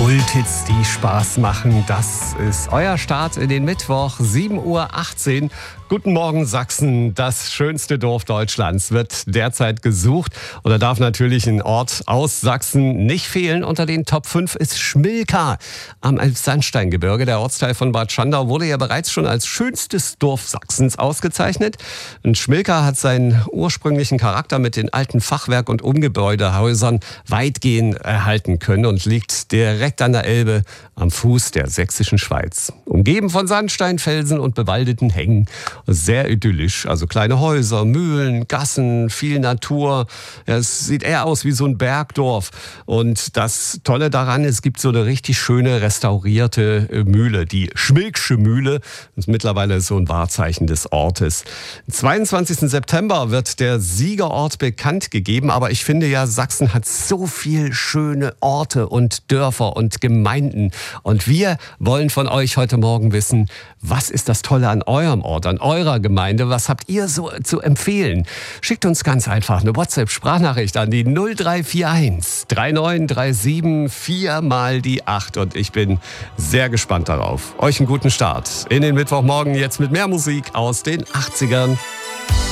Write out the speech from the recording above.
Kulthits, die Spaß machen. Das ist euer Start in den Mittwoch, 7:18 Uhr. Guten Morgen Sachsen, das schönste Dorf Deutschlands wird derzeit gesucht. Und da darf natürlich ein Ort aus Sachsen nicht fehlen. Unter den Top 5 ist Schmilka am Elbsandsteingebirge. Der Ortsteil von Bad Schandau wurde ja bereits schon als schönstes Dorf Sachsens ausgezeichnet. Und Schmilka hat seinen ursprünglichen Charakter mit den alten Fachwerk- und Umgebäudehäusern weitgehend erhalten können und liegt direkt an der Elbe am Fuß der sächsischen Schweiz. Umgeben von Sandsteinfelsen und bewaldeten Hängen. Sehr idyllisch, also kleine Häuser, Mühlen, Gassen, viel Natur. Ja, es sieht eher aus wie so ein Bergdorf. Und das Tolle daran, es gibt so eine richtig schöne restaurierte Mühle, die Schmilksche Mühle. Das ist mittlerweile so ein Wahrzeichen des Ortes. Am 22. September wird der Siegerort bekannt gegeben, aber ich finde ja, Sachsen hat so viel schöne Orte und Dörfer und Gemeinden. Und wir wollen von euch heute Morgen wissen, was ist das Tolle an eurem Ort, an eurer Gemeinde? Was habt ihr so zu empfehlen? Schickt uns ganz einfach eine WhatsApp-Sprachnachricht an die 0341 3937 4 mal die 8. Und ich bin sehr gespannt darauf. Euch einen guten Start in den Mittwochmorgen jetzt mit mehr Musik aus den 80ern.